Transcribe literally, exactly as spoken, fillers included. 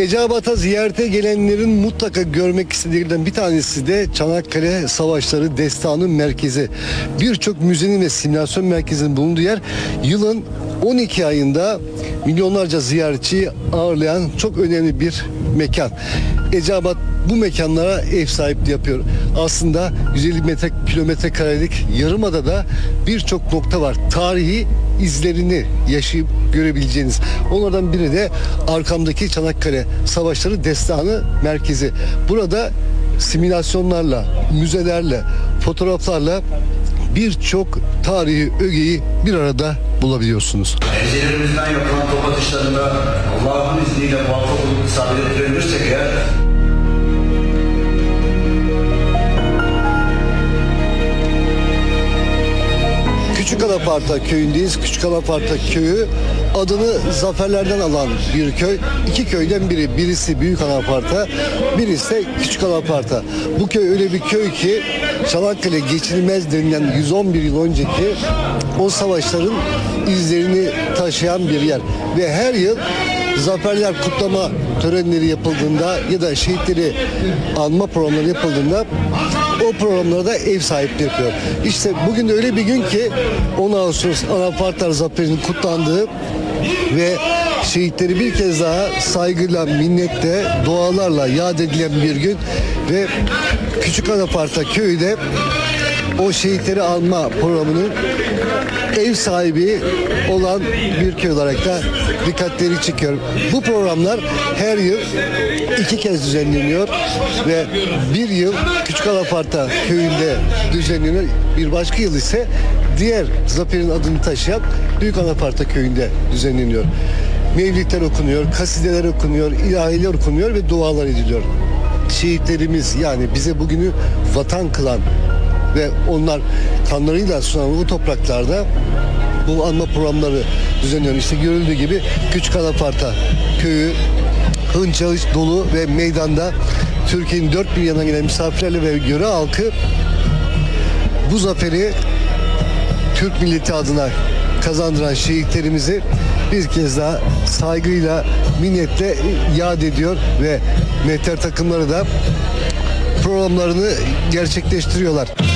Eceabat'a ziyarete gelenlerin mutlaka görmek istediklerinden bir tanesi de Çanakkale Savaşları Destanı Merkezi. Birçok müzenin ve simülasyon merkezinin bulunduğu yer, yılın on iki ayında milyonlarca ziyaretçiyi ağırlayan çok önemli bir mekan. Eceabat bu mekanlara ev sahipliği yapıyor. Aslında yüz elli metre kilometre karelik Yarımada'da birçok nokta var. Tarihi izlerini yaşayıp görebileceğiniz. Onlardan biri de arkamdaki Çanakkale Savaşları Destanı Merkezi. Burada simülasyonlarla, müzelerle, fotoğraflarla birçok tarihi ögeyi bir arada bulabiliyorsunuz. Ecelerimizden yapılan top atışlarında Allah'ın izniyle muvaffak olup isabet ettirebilirsek eğer, Küçük Anaparta köyündeyiz. Küçük Anaparta köyü adını zaferlerden alan bir köy. İki köyden biri. Birisi Büyük Anaparta, birisi de Küçük Anaparta. Bu köy öyle bir köy ki Çanakkale geçilmez denilen yüz on bir yıl önceki o savaşların izlerini taşıyan bir yer. Ve her yıl zaferler kutlama törenleri yapıldığında ya da şehitleri anma programları yapıldığında o programlara ev sahipliği yapıyor. İşte bugün de öyle bir gün ki on Ağustos Anaparta Zaferi'nin kutlandığı ve şehitleri bir kez daha saygıyla, minnetle, dualarla yad edilen bir gün ve Küçük Anaparta köyü de o şehitleri alma programının ev sahibi olan bir köy olarak da dikkatleri çekiyor. Bu programlar her yıl iki kez düzenleniyor ve bir yıl Küçük Anaparta köyünde düzenleniyor. Bir başka yıl ise diğer zaferin adını taşıyan Büyük Anaparta köyünde düzenleniyor. Mevlidler okunuyor, kasideler okunuyor, ilahiler okunuyor ve dualar ediliyor. Şehitlerimiz, yani bize bugünü vatan kılan ve onlar kanlarıyla sunan bu topraklarda bu anma programları düzenliyor. İşte görüldüğü gibi Küçük Anaparta köyü hınç hınç dolu ve meydanda Türkiye'nin dört bir yanına gelen misafirlerle ve yöre halkı bu zaferi Türk milleti adına kazandıran şehitlerimizi bir kez daha saygıyla, minnetle yad ediyor ve mehter takımları da programlarını gerçekleştiriyorlar.